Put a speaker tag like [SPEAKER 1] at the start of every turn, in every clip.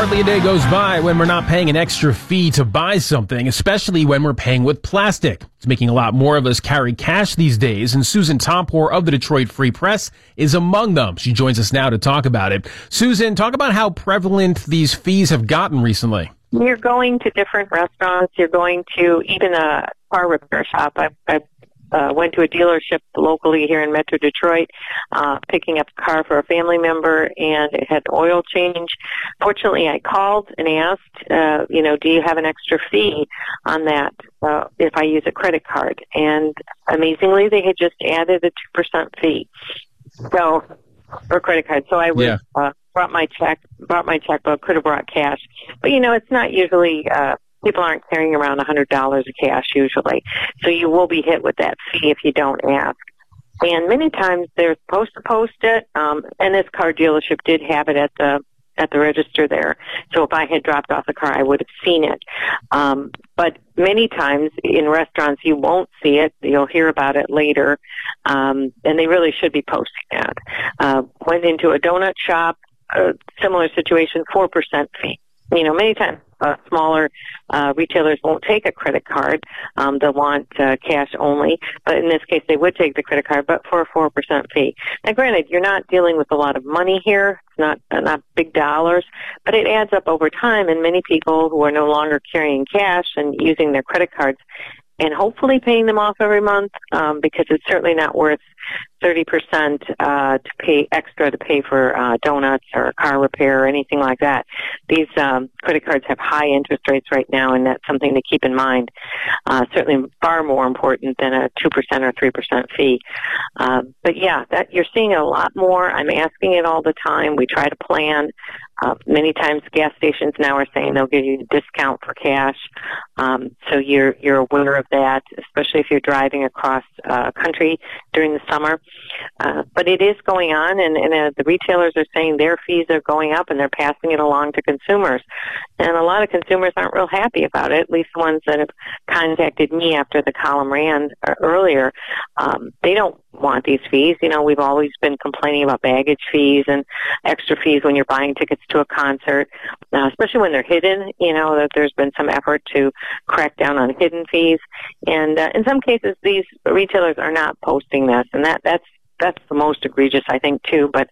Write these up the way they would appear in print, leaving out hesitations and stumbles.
[SPEAKER 1] Hardly a day goes by when we're not paying an extra fee to buy something, especially when we're paying with plastic. It's making a lot more of us carry cash these days, and Susan Tompor of the Detroit Free Press is among them. She joins us now to talk about it. Susan, talk about how prevalent these fees have gotten recently.
[SPEAKER 2] You're going to different restaurants. You're going to even a car repair shop. I went to a dealership locally here in Metro Detroit, picking up a car for a family member, and it had oil change. Fortunately, I called and asked, do you have an extra fee on that if I use a credit card? And amazingly, they had just added a 2% fee. So, for credit card. So I was, brought my checkbook, could have brought cash. But, it's not usually, people aren't carrying around $100 of cash usually. So you will be hit with that fee if you don't ask. And many times they're supposed to post it, and this car dealership did have it at the register there. So if I had dropped off the car, I would have seen it. But many times in restaurants, you won't see it. You'll hear about it later. And they really should be posting that. Went into a donut shop, similar situation, 4% fee. Many times smaller retailers won't take a credit card. They'll want cash only. But in this case, they would take the credit card, but for a 4% fee. Now, granted, you're not dealing with a lot of money here. It's not big dollars, but it adds up over time. And many people who are no longer carrying cash and using their credit cards and hopefully paying them off every month, because it's certainly not worth 30% to pay extra to pay for donuts or car repair or anything like that. These credit cards have high interest rates right now, and that's something to keep in mind. Certainly far more important than a 2% or 3% fee. But yeah, that you're seeing a lot more. I'm asking it all the time. We try to plan. Many times gas stations now are saying they'll give you a discount for cash. So you're aware of that, especially if you're driving across country during the summer. But it is going on, and the retailers are saying their fees are going up, and they're passing it along to consumers. And a lot of consumers aren't real happy about it, at least the ones that have contacted me after the column ran earlier. They don't want these fees. We've always been complaining about baggage fees and extra fees when you're buying tickets to a concert, especially when they're hidden. That there's been some effort to crack down on hidden fees. And in some cases, these retailers are not posting this, and that's the most egregious, I think, too. But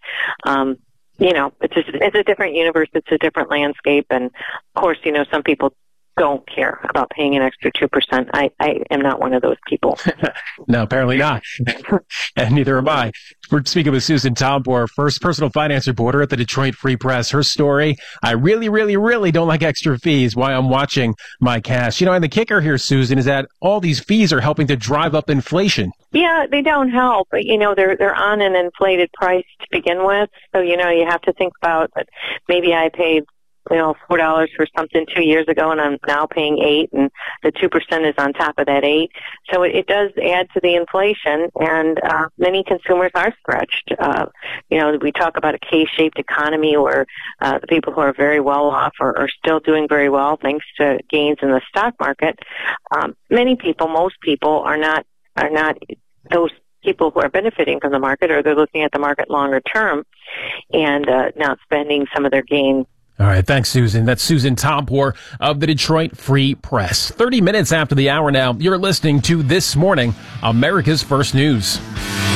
[SPEAKER 2] it's a different universe. It's a different landscape, and of course, some people don't care about paying an extra 2%. I am not one of those people.
[SPEAKER 1] No, apparently not. And neither am I. We're speaking with Susan Tompor, first personal finance reporter at the Detroit Free Press. Her story, I really, really, really don't like extra fees, why I'm watching my cash. And the kicker here, Susan, is that all these fees are helping to drive up inflation.
[SPEAKER 2] Yeah, they don't help. But, they're on an inflated price to begin with. So, you have to think about that. Maybe I paid $4 for something 2 years ago, and I'm now paying $8, and the 2% is on top of that $8. So it does add to the inflation, and many consumers are stretched. We talk about a K-shaped economy where the people who are very well off are still doing very well thanks to gains in the stock market. Most people are not those people who are benefiting from the market, or they're looking at the market longer term and not spending some of their gain.
[SPEAKER 1] All right. Thanks, Susan. That's Susan Tompor of the Detroit Free Press. 30 minutes after the hour now, you're listening to This Morning, America's First News.